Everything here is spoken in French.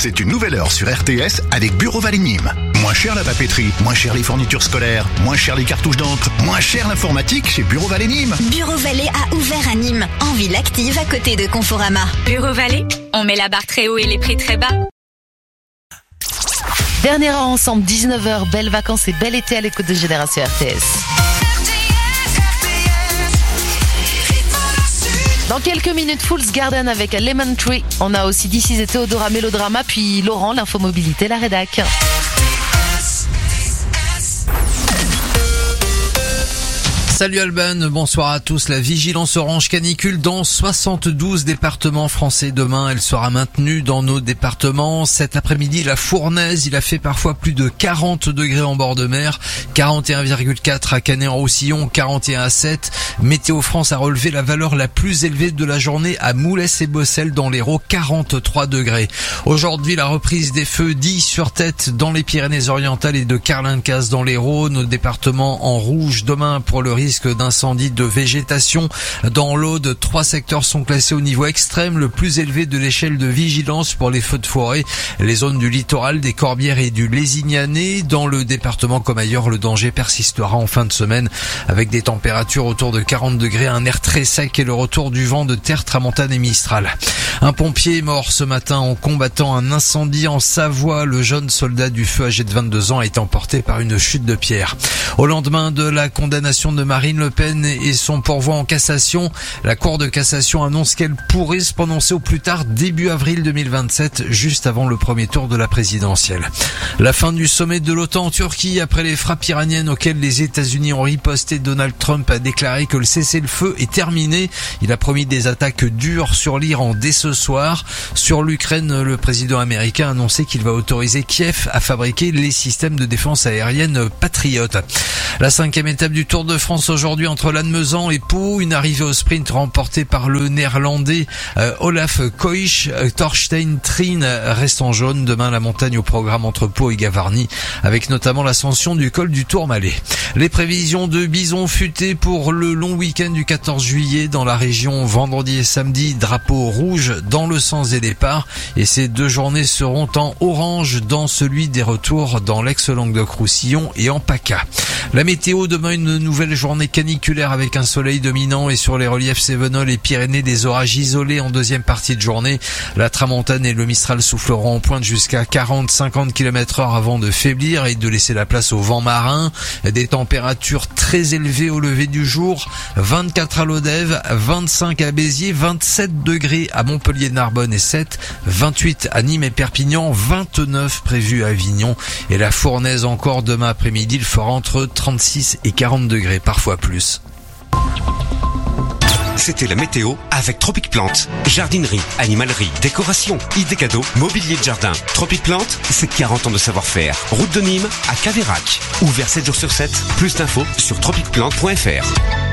C'est une nouvelle heure sur RTS avec Bureau Vallée Nîmes. Moins cher la papeterie, moins cher les fournitures scolaires, moins cher les cartouches d'encre, moins cher l'informatique chez Bureau Vallée Nîmes. Bureau Vallée a ouvert à Nîmes, en ville active à côté de Conforama. Bureau Vallée, on met la barre très haut et les prix très bas. Dernière heure ensemble, 19h, belles vacances et bel été à l'écoute de Génération RTS. Dans quelques minutes, Fool's Garden avec Lemon Tree. On a aussi This et Théodora Mélodrama, puis Laurent, l'infomobilité, la rédac. Salut Alban, bonsoir à tous. La vigilance orange canicule dans 72 départements français. Demain, elle sera maintenue dans nos départements. Cet après-midi, la fournaise, il a fait parfois plus de 40 degrés en bord de mer. 41,4 à Canet-en-Roussillon, 41 à 7. Météo France a relevé la valeur la plus élevée de la journée à Moulès et Bossel dans l'Hérault, 43 degrés. Aujourd'hui, la reprise des feux d'Ille-sur-Tête dans les Pyrénées-Orientales et de Carlincas dans l'Hérault. Nos départements en rouge demain pour le risque d'incendie de végétation. Dans l'Aude, 3 secteurs sont classés au niveau extrême, le plus élevé de l'échelle de vigilance pour les feux de forêt. Les zones du littoral, des Corbières et du Lézignanais. Dans le département comme ailleurs, le danger persistera en fin de semaine avec des températures autour de 40 degrés, un air très sec et le retour du vent de terre tramontane et mistral. Un pompier est mort ce matin en combattant un incendie en Savoie. Le jeune soldat du feu âgé de 22 ans a été emporté par une chute de pierre. Au lendemain de la condamnation de Marine Le Pen et son pourvoi en cassation, la Cour de cassation annonce qu'elle pourrait se prononcer au plus tard début avril 2027, juste avant le premier tour de la présidentielle. La fin du sommet de l'OTAN en Turquie après les frappes iraniennes auxquelles les États-Unis ont riposté. Donald Trump a déclaré que le cessez-le-feu est terminé. Il a promis des attaques dures sur l'Iran dès ce soir. Sur l'Ukraine, le président américain a annoncé qu'il va autoriser Kiev à fabriquer les systèmes de défense aérienne Patriot. La 5e étape du Tour de France aujourd'hui entre Lannemezan et Pau, une arrivée au sprint remportée par le néerlandais Olaf Koich. Thorstein Trin reste en jaune. Demain, la montagne au programme entre Pau et Gavarnie, avec notamment l'ascension du col du Tourmalet. Les prévisions de bison futé pour le long week-end du 14 juillet dans la région. Vendredi et samedi, drapeau rouge dans le sens des départs, et ces 2 journées seront en orange dans celui des retours dans l'ex-Languedoc-Roussillon et en PACA. La météo, demain une nouvelle journée caniculaire avec un soleil dominant et sur les reliefs Cévenol et Pyrénées des orages isolés en deuxième partie de journée. La tramontane et le mistral souffleront en pointe jusqu'à 40-50 km/h avant de faiblir et de laisser la place au vent marin. Des températures très élevées au lever du jour, 24 à Lodève, 25 à Béziers, 27 degrés à Montpellier-Narbonne et 7, 28 à Nîmes et Perpignan, 29 prévus à Avignon et la fournaise encore demain après-midi, il fera entre 36 et 40 degrés, parfois plus. C'était la météo avec Tropic Plante. Jardinerie, animalerie, décoration, idées cadeaux, mobilier de jardin. Tropic Plante, c'est 40 ans de savoir-faire. Route de Nîmes à Caveyrac. Ouvert 7 jours sur 7. Plus d'infos sur tropicplante.fr.